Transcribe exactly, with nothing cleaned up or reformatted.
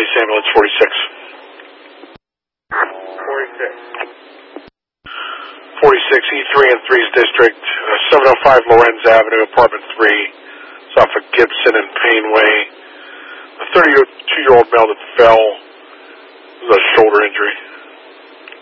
police ambulance forty-six. forty-six. forty-six, E three and three's district, uh, seven oh five Lorenz Avenue, apartment three. It's off of Gibson and Payne Way. A thirty-two-year-old male that fell with a shoulder injury.